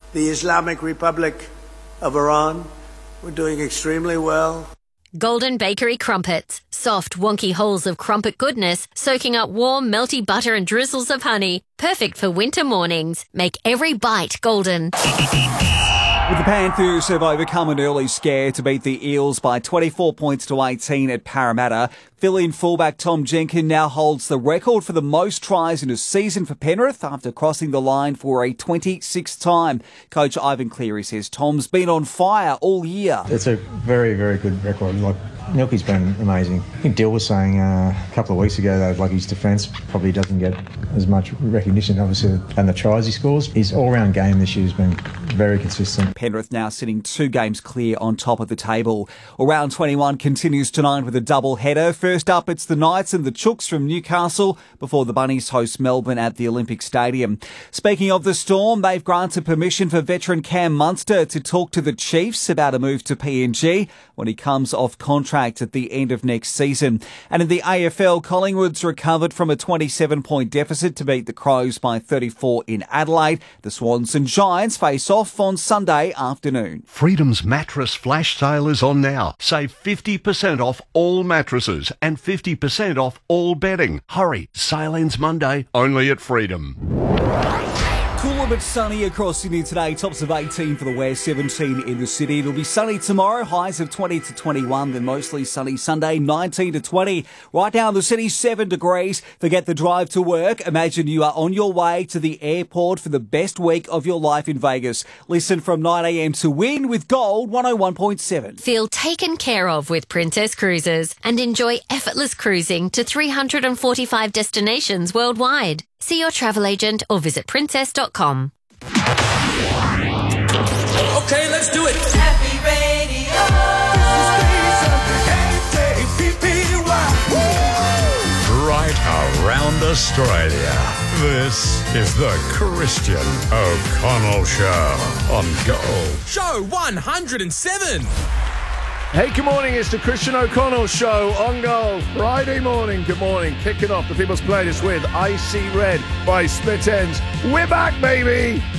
the Islamic Republic of Iran. We're doing extremely well. Golden Bakery Crumpets. Soft, wonky holes of crumpet goodness, soaking up warm, melty butter and drizzles of honey. Perfect for winter mornings. Make every bite golden. With the Panthers have overcome an early scare to beat the Eels by 24 points to 18 at Parramatta. Fill-in fullback Tom Jenkins now holds the record for the most tries in a season for Penrith after crossing the line for a 26th time. Coach Ivan Cleary says Tom's been on fire all year. It's a very, very good record. Milky's been amazing. I think Dill was saying a couple of weeks ago that his defence probably doesn't get as much recognition, obviously, than the tries he scores. His all-round game this year has been very consistent. Penrith now sitting 2 games clear on top of the table. Round 21 continues tonight with a double header. First up, it's the Knights and the Chooks from Newcastle before the Bunnies host Melbourne at the Olympic Stadium. Speaking of the Storm, they've granted permission for veteran Cam Munster to talk to the Chiefs about a move to PNG when he comes off contract at the end of next season. And in the AFL, Collingwood's recovered from a 27-point deficit to beat the Crows by 34 in Adelaide. The Swans and Giants face off on Sunday afternoon. Freedom's mattress flash sale is on now. Save 50% off all mattresses and 50% off all bedding. Hurry, sale ends Monday, only at Freedom. Cooler but sunny across Sydney today. Tops of 18 for the west, 17 in the city. It'll be sunny tomorrow. Highs of 20 to 21. Then mostly sunny Sunday, 19 to 20. Right now in the city, 7 degrees. Forget the drive to work. Imagine you are on your way to the airport for the best week of your life in Vegas. Listen from 9 a.m. to Win with Gold 101.7. Feel taken care of with Princess Cruises and enjoy effortless cruising to 345 destinations worldwide. See your travel agent or visit princess.com. Okay, let's do it. Happy Radio. Right around Australia. This is the Christian O'Connell Show on Gold. Show 107. Hey, good morning. It's the Christian O'Connell Show on Gold. Friday morning, good morning. Kicking off the People's Playlist with Icy Red by Split Ends. We're back, baby.